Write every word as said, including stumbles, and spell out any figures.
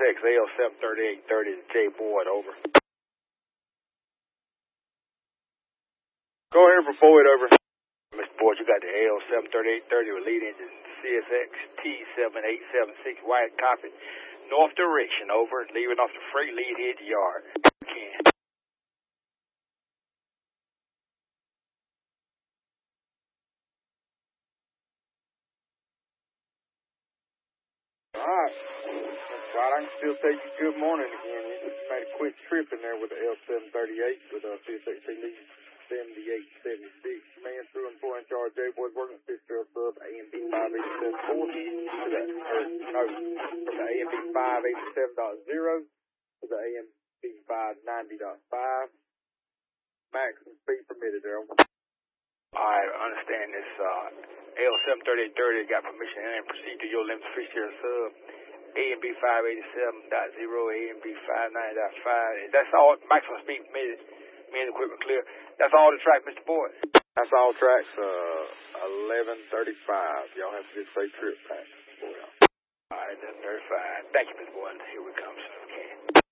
X L seven thirty-eight thirty to J Boyd, over. Go ahead for Boyd, over. Mister Boyd, you got the L seven thirty-eight thirty with lead engine C S X T seven eight seven six, white copy, north direction, over. Leaving off the freight, lead head to yard. Can. All right. That's right. I can still take you good morning again. You just made a quick trip in there with the L seven thirty-eight with uh, C S X T lead seventy-eight seventy-six. Man through and four in charge. J Boyd working with Fitzgerald sub A M B five eighty-seven four to the, or, no, from the A M B five eighty-seven point zero to the A M B five ninety point five. Maximum speed permitted there. I understand this. Uh, L seven thirty-eight thirty got permission and proceed to your limits Fitzgerald sub A M B five eighty-seven point zero, A M B five ninety point five. That's all. Maximum speed permitted. Me and equipment clear. That's all the track, Mister Boyd. That's all tracks. Uh, eleven thirty-five. Y'all have a good safe trip back. All right, eleven thirty-five. Thank you, Mister Boyd. Here we come. Okay.